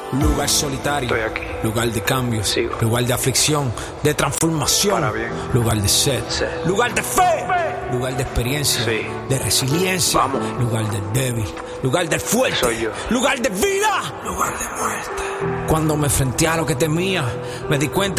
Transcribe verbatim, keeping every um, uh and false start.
Lugar solitario, Estoy aquí. lugar de cambio, Sigo. lugar de aflicción, de transformación, Para bien. lugar de sed, Sed. lugar de fe, lugar de experiencia, Sí. de resiliencia, Vamos. lugar del débil, lugar del fuerte, Soy yo. lugar de vida, lugar de muerte. Cuando me enfrenté a lo que temía, me di cuenta